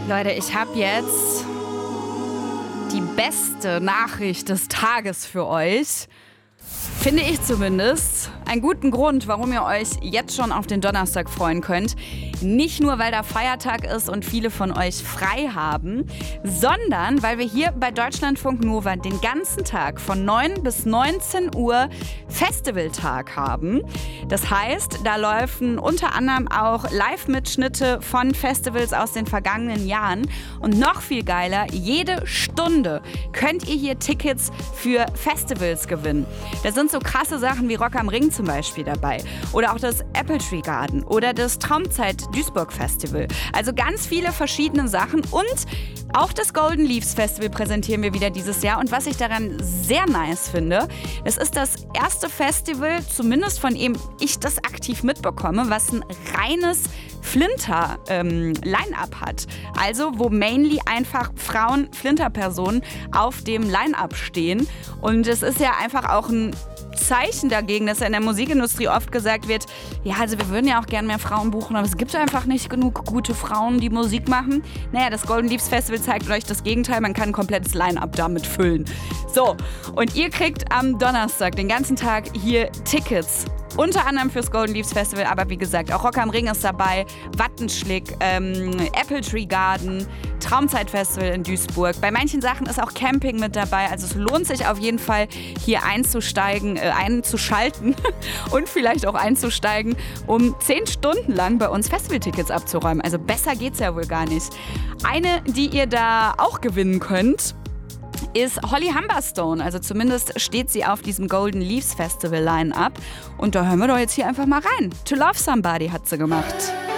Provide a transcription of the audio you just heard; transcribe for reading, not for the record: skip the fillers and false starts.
Leute, ich habe jetzt die beste Nachricht des Tages für euch. Finde ich zumindest. Einen guten Grund, warum ihr euch jetzt schon auf den Donnerstag freuen könnt. Nicht nur, weil da Feiertag ist und viele von euch frei haben, sondern weil wir hier bei Deutschlandfunk Nova den ganzen Tag von 9 bis 19 Uhr Festivaltag haben. Das heißt, da laufen unter anderem auch Live-Mitschnitte von Festivals aus den vergangenen Jahren. Und noch viel geiler, jede Stunde könnt ihr hier Tickets für Festivals gewinnen. Da sind so krasse Sachen wie Rock am Ring zum Beispiel dabei. Oder auch das Apple Tree Garden oder das Traumzeit Duisburg Festival. Also ganz viele verschiedene Sachen. Und auch das Golden Leaves Festival präsentieren wir wieder dieses Jahr. Und was ich daran sehr nice finde, es ist das erste Festival, zumindest von dem ich das aktiv mitbekomme, was ein reines Flinter-Line-Up hat. Also wo mainly einfach Frauen, Flinter-Personen auf dem Line-Up stehen. Und es ist ja einfach auch ein Zeichen dagegen, dass ja in der Musikindustrie oft gesagt wird, ja, also wir würden ja auch gerne mehr Frauen buchen, aber es gibt einfach nicht genug gute Frauen, die Musik machen. Naja, das Golden Leaves Festival zeigt euch das Gegenteil, man kann ein komplettes Line-Up damit füllen. So, und ihr kriegt am Donnerstag den ganzen Tag hier Tickets. Unter anderem fürs Golden Leaves Festival, aber wie gesagt, auch Rock am Ring ist dabei, Wattenschlick, Apple Tree Garden, Traumzeit Festival in Duisburg. Bei manchen Sachen ist auch Camping mit dabei, also es lohnt sich auf jeden Fall, hier einzuschalten und vielleicht auch einzusteigen, um 10 Stunden lang bei uns Festivaltickets abzuräumen. Also besser geht's ja wohl gar nicht. Eine, die ihr da auch gewinnen könnt, ist Holly Humberstone. Also zumindest steht sie auf diesem Golden Leaves Festival Line-Up. Und da hören wir doch jetzt hier einfach mal rein. To Love Somebody hat sie gemacht.